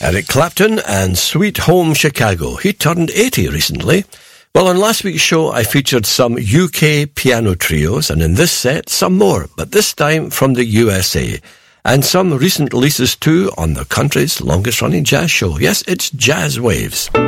Eric Clapton and Sweet Home Chicago. He turned 80 recently. Well, on last week's show, I featured some UK piano trios, and in this set, some more, but this time from the USA. And some recent releases too on the country's longest-running jazz show. Yes, it's Jazz Waves.